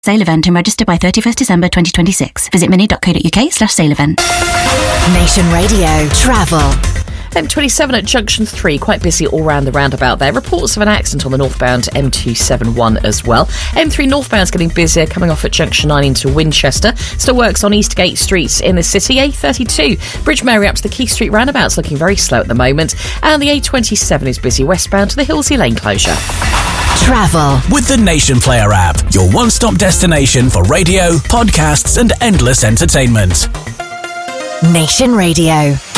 Sale event and register by 31st December 2026. Visit mini.co.uk/sale event. Nation Radio Travel. M27 at Junction 3, quite busy all round the roundabout there. Reports of an accident on the northbound M271 as well. M3 northbound's getting busier, coming off at Junction 9 into Winchester. Still works on Eastgate Street in the city. A32, Bridge Mary up to the Key Street roundabout's looking very slow at the moment. And the A27 is busy westbound to the Hillsey Lane closure. Travel with the Nation Player app, your one-stop destination for radio, podcasts and endless entertainment. Nation Radio.